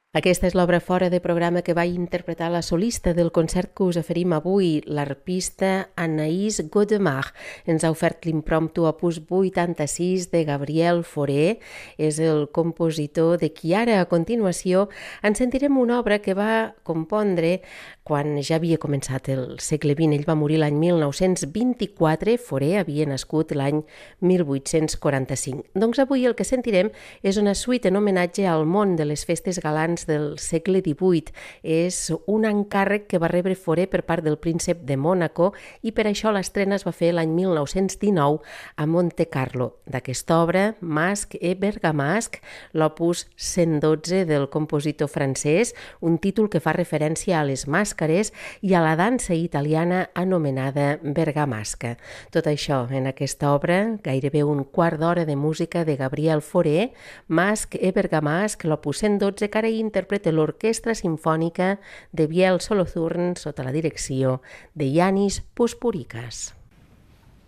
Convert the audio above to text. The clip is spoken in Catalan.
Aquesta és l'obra fora de programa que va interpretar la solista del concert que us oferim avui, l'arpista Anaïs Godemar. Ens ha ofert l'impromptu opus 86 de Gabriel Fauré. És el compositor de qui ara, a continuació, en sentirem una obra que va compondre quan ja havia començat el segle XX. Ell va morir l'any 1924, Fauré havia nascut l'any 1845. Doncs avui el que sentirem és una suite en homenatge al món de les festes galants del segle XVIII. És un encàrrec que va rebre Fauré per part del príncep de Mònaco i per això l'estrena es va fer l'any 1919 a Monte Carlo. D'aquesta obra, Masque et Bergamasque, l'opus 112 del compositor francès, un títol que fa referència a les màscares i a la dansa italiana anomenada bergamasca. Tot això en aquesta obra, gairebé un quart d'hora de música de Gabriel Fauré, Masque et Bergamasque, l'opus 112, que ara interpreta l'Orquestra Simfònica de Biel Solozurn sota la direcció de Yanis Puspurikas.